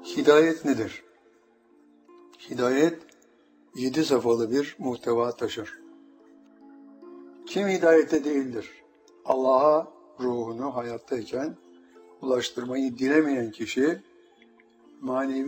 Hidayet nedir? Hidayet 7 safhalı bir muhteva taşır. Kim hidayette değildir? Allah'a ruhunu hayattayken ulaştırmayı dilemeyen kişi manevi